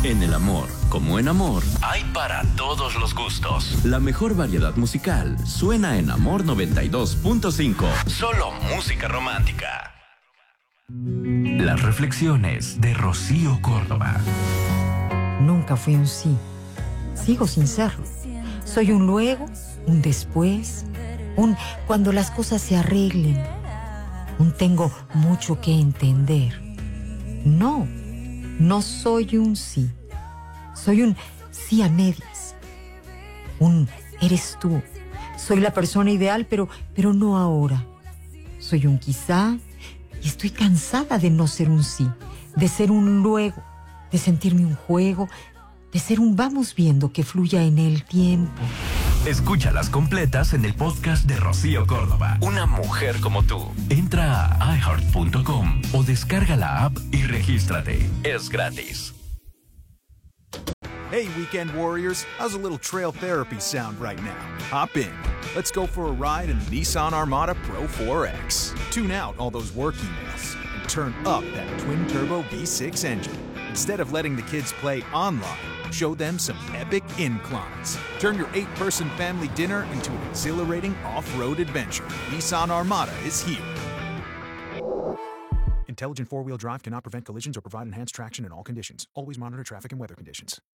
En el amor, como en amor, hay para todos los gustos. La mejor variedad musical suena en Amor 92.5. Solo música romántica. Las reflexiones de Rocío Córdoba. Nunca fui un sí. Sigo sin serlo. Soy un luego, un después, un cuando las cosas se arreglen. Un tengo mucho que entender. No soy un sí. Soy un sí a medias. Un eres tú. Soy la persona ideal, pero no ahora. Soy un quizá y estoy cansada de no ser un sí, de ser un luego, de sentirme un juego, de ser un vamos viendo que fluya en el tiempo. Escúchalas completas en el podcast de Rocío Córdoba. Una mujer como tú. Entra a iHeart.com o descarga la app y regístrate. Es gratis. Hey, weekend warriors, how's a little trail therapy sound right now? Hop in. Let's go for a ride in the Nissan Armada Pro 4X. Tune out all those work emails and turn up that twin-turbo V6 engine. Instead of letting the kids play online, show them some epic inclines. Turn your 8-person family dinner into an exhilarating off-road adventure. Nissan Armada is here. Intelligent four-wheel drive cannot prevent collisions or provide enhanced traction in all conditions. Always monitor traffic and weather conditions.